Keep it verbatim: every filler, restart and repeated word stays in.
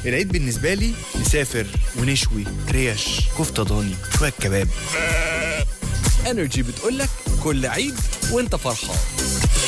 العيد بالنسبة لي نسافر ونشوي ريش كفتة ضاني شوية كباب. انرجي بتقولك كل عيد وانت فرحان.